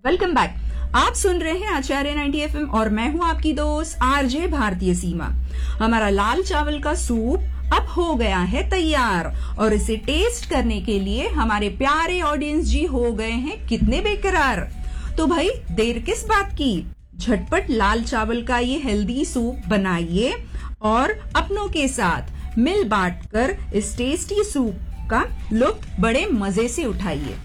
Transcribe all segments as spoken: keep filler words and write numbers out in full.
Welcome back. आप सुन रहे हैं आचार्य नाइंटी एफ एम और मैं हूं आपकी दोस्त आरजे भारतीय सीमा। हमारा लाल चावल का सूप अब हो गया है तैयार और इसे टेस्ट करने के लिए हमारे प्यारे ऑडियंस जी हो गए हैं कितने बेकरार। तो भाई देर किस बात की, झटपट लाल चावल का ये हेल्दी सूप बनाइए और अपनों के साथ मिल बांट कर इस टेस्टी सूप का लुत्फ बड़े मजे से उठाइए।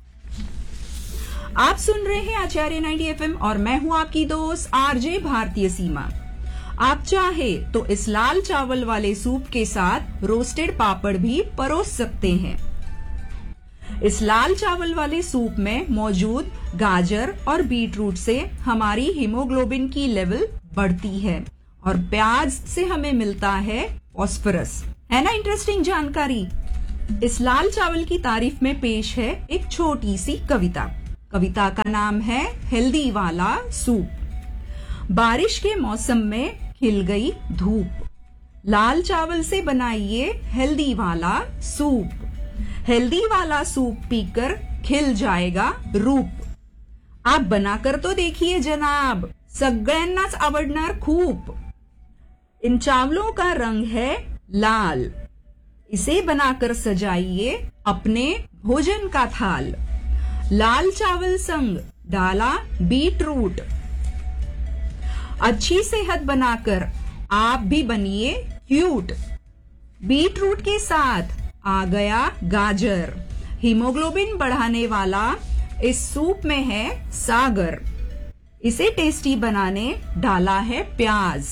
आप सुन रहे हैं आचार्य नाइंटी एफ एम और मैं हूं आपकी दोस्त आरजे भारतीय सीमा। आप चाहे तो इस लाल चावल वाले सूप के साथ रोस्टेड पापड़ भी परोस सकते हैं। इस लाल चावल वाले सूप में मौजूद गाजर और बीट रूट से हमारी हीमोग्लोबिन की लेवल बढ़ती है और प्याज से हमें मिलता है फॉस्फोरस। है ना इंटरेस्टिंग जानकारी। इस लाल चावल की तारीफ में पेश है एक छोटी सी कविता। कविता का नाम है हेल्दी वाला सूप। बारिश के मौसम में खिल गई धूप, लाल चावल से बनाइए हेल्दी वाला सूप। हेल्दी वाला सूप पीकर खिल जाएगा रूप। आप बनाकर तो देखिए जनाब, सगळ्यांनाच आवडणार खूप। इन चावलों का रंग है लाल, इसे बनाकर सजाइए अपने भोजन का थाल। लाल चावल संग डाला बीट रूट, अच्छी सेहत बनाकर आप भी बनिए क्यूट। बीट रूट के साथ आ गया गाजर, हीमोग्लोबिन बढ़ाने वाला इस सूप में है सागर। इसे टेस्टी बनाने डाला है प्याज।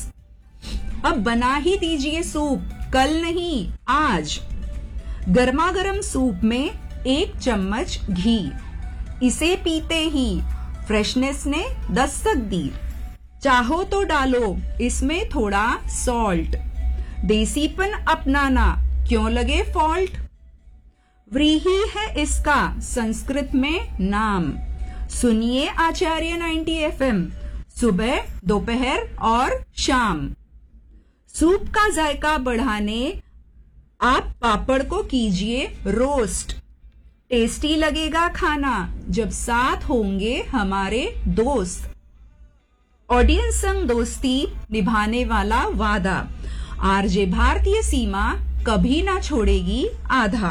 अब बना ही दीजिए सूप, कल नहीं आज। गर्मा गर्म सूप में एक चम्मच घी, इसे पीते ही फ्रेशनेस ने दस्तक दी। चाहो तो डालो इसमें थोड़ा सॉल्ट, देसीपन अपनाना क्यों लगे फॉल्ट। व्रीही है इसका संस्कृत में नाम, सुनिए आचार्य नाइंटी एफ एम सुबह दोपहर और शाम। सूप का जायका बढ़ाने आप पापड़ को कीजिए रोस्ट। टेस्टी लगेगा खाना जब साथ होंगे हमारे दोस्त। ऑडियंस संग दोस्ती निभाने वाला वादा, आरजे भारतीय सीमा कभी ना छोड़ेगी आधा।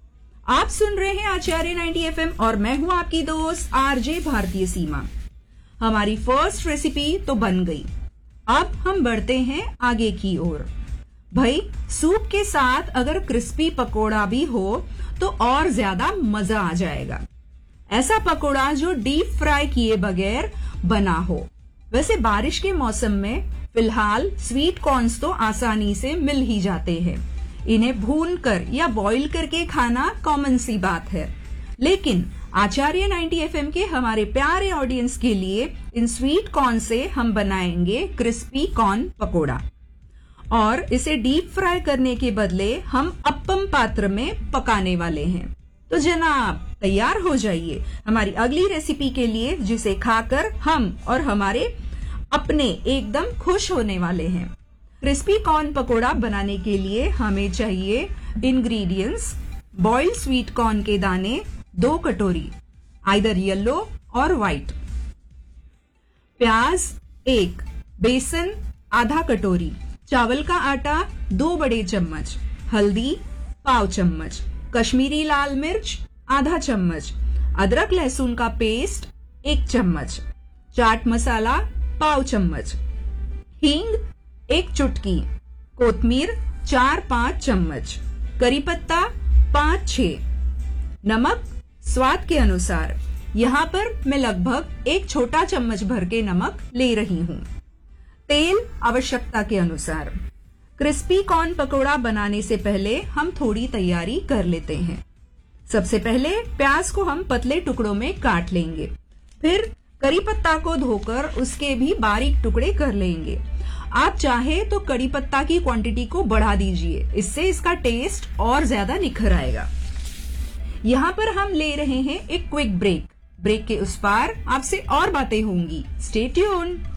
आप सुन रहे हैं आचार्य नाइंटी एफ एम और मैं हूं आपकी दोस्त आरजे भारतीय सीमा। हमारी फर्स्ट रेसिपी तो बन गई, अब हम बढ़ते हैं आगे की ओर। भाई सूप के साथ अगर क्रिस्पी पकोड़ा भी हो तो और ज्यादा मजा आ जाएगा। ऐसा पकोड़ा जो डीप फ्राई किए बगैर बना हो। वैसे बारिश के मौसम में फिलहाल स्वीट कॉर्न्स तो आसानी से मिल ही जाते हैं। इन्हें भून कर या बॉईल करके खाना कॉमन सी बात है, लेकिन आचार्य नाइंटी एफ एम के हमारे प्यारे ऑडियंस के लिए इन स्वीट कॉर्न से हम बनाएंगे क्रिस्पी कॉर्न पकोड़ा और इसे डीप फ्राई करने के बदले हम अप्पम पात्र में पकाने वाले हैं। तो जनाब तैयार हो जाइए हमारी अगली रेसिपी के लिए, जिसे खाकर हम और हमारे अपने एकदम खुश होने वाले हैं। क्रिस्पी कॉर्न पकोड़ा बनाने के लिए हमें चाहिए इंग्रेडिएंट्स: बॉइल्ड स्वीट कॉर्न के दाने दो कटोरी, आइदर येलो और व्हाइट, प्याज एक, बेसन आधा कटोरी, चावल का आटा दो बड़े चम्मच, हल्दी पाव चम्मच, कश्मीरी लाल मिर्च आधा चम्मच, अदरक लहसुन का पेस्ट एक चम्मच, चाट मसाला पाव चम्मच, हींग एक चुटकी, कोतमीर चार पांच चम्मच, करी पत्ता पांच छह, नमक स्वाद के अनुसार। यहाँ पर मैं लगभग एक छोटा चम्मच भर के नमक ले रही हूँ। तेल आवश्यकता के अनुसार। क्रिस्पी कॉर्न पकोड़ा बनाने से पहले हम थोड़ी तैयारी कर लेते हैं। सबसे पहले प्याज को हम पतले टुकड़ों में काट लेंगे, फिर करी पत्ता को धोकर उसके भी बारीक टुकड़े कर लेंगे। आप चाहे तो करी पत्ता की क्वांटिटी को बढ़ा दीजिए, इससे इसका टेस्ट और ज्यादा निखर आएगा। यहाँ पर हम ले रहे हैं एक क्विक ब्रेक। ब्रेक के उस पार आपसे और बातें होंगी। Stay tuned.